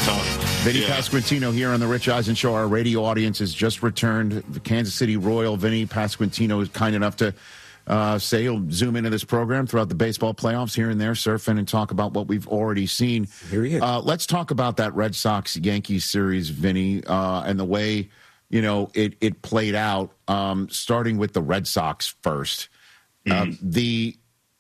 tough. Vinny Pasquantino here on the Rich Eisen Show. Our radio audience has just returned. The Kansas City Royal, Vinny Pasquantino, is kind enough to say he'll zoom into this program throughout the baseball playoffs here and there, surfing and talk about what we've already seen. Here he is. Let's talk about that Red Sox-Yankees series, Vinny, and the way, it played out, starting with the Red Sox first. The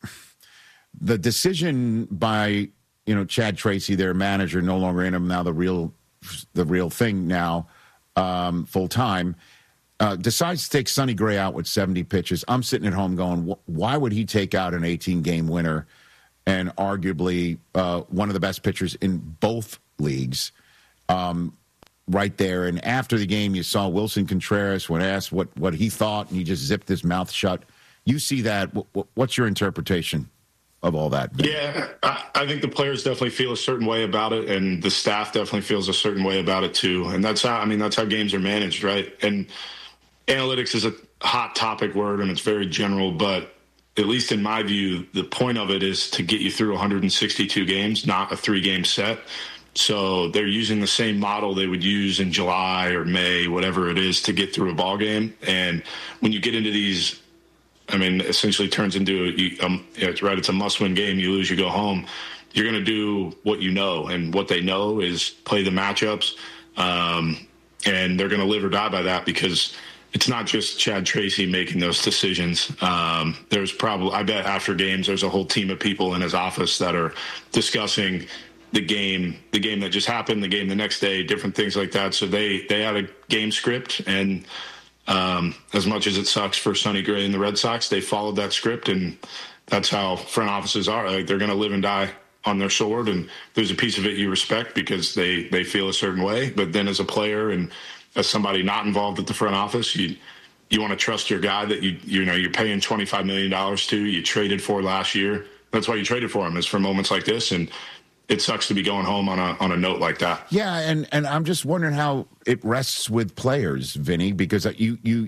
decision by, Chad Tracy, their manager, no longer in him now, the real thing now, full time, decides to take Sonny Gray out with 70 pitches. I'm sitting at home going, why would he take out an 18-game winner and arguably one of the best pitchers in both leagues right there? And after the game, you saw Wilson Contreras when asked what he thought, and he just zipped his mouth shut. You see that. What's your interpretation of all that? Yeah, I think the players definitely feel a certain way about it, and the staff definitely feels a certain way about it too. And that's how games are managed, right? And analytics is a hot topic word, and it's very general, but at least in my view, the point of it is to get you through 162 games, not a 3-game set. So they're using the same model they would use in July or May, whatever it is, to get through a ball game. And when you get into these, essentially turns into it's a must-win game. You lose, you go home. You're going to do what you know, and what they know is play the matchups, and they're going to live or die by that, because it's not just Chad Tracy making those decisions. There's probably, I bet after games, there's a whole team of people in his office that are discussing the game that just happened, the game the next day, different things like that. So they had a game script, and as much as it sucks for Sonny Gray and the Red Sox, they followed that script, and that's how front offices are. Like, they're going to live and die on their sword, and there's a piece of it you respect because they feel a certain way. But then as a player and as somebody not involved at the front office, you want to trust your guy that you're paying $25 million to, you traded for last year. That's why you traded for him, is for moments like this. And it sucks to be going home on a note like that. Yeah, and I'm just wondering how it rests with players, Vinny, because you